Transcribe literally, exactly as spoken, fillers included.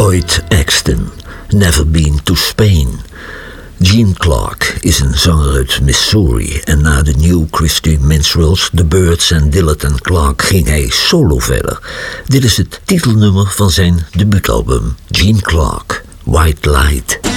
Hoyt Axton, Never Been to Spain. Gene Clark is een zanger uit Missouri en na de New Christy Minstrels, The Byrds en Dillard Clark ging hij solo verder. Dit is het titelnummer van zijn debuutalbum, Gene Clark, White Light.